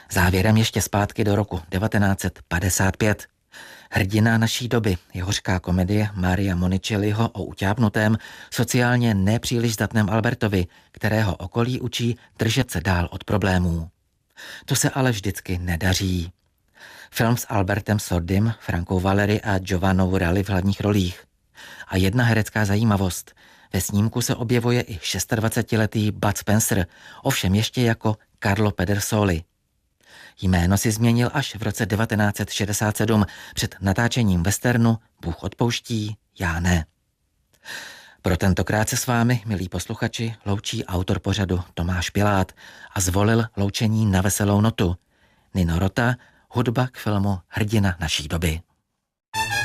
Závěrem ještě zpátky do roku 1955. Hrdina naší doby je hořká komedie Maria Monicelliho o utápnutém, sociálně nepříliš zdatném Albertovi, kterého okolí učí držet se dál od problémů. To se ale vždycky nedaří. Film s Albertem Sordym, Frankou Valery a Giovannou Ralli v hlavních rolích. A jedna herecká zajímavost. Ve snímku se objevuje i 26letý Bud Spencer, ovšem ještě jako Carlo Pedersoli. Jméno si změnil až v roce 1967 před natáčením westernu Bůh odpouští, já ne. Pro tentokrát se s vámi, milí posluchači, loučí autor pořadu Tomáš Pilát a zvolil loučení na veselou notu. Nino Rota, hudba k filmu Hrdina naší doby.